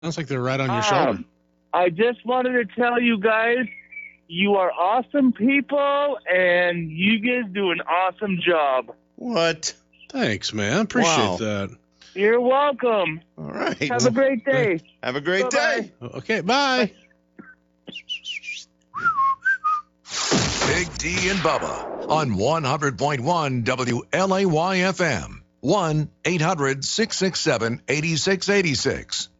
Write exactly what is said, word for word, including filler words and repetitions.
Sounds like they're right on your Um, shoulder. I just wanted to tell you guys, you are awesome people, and you guys do an awesome job. What? Thanks, man. Appreciate Wow. that. You're welcome. All right. Have a great day. Have a great Bye-bye. day. Okay, bye. Big D and Bubba on one hundred point one W L A Y F M. one eight hundred six six seven eight six eight six.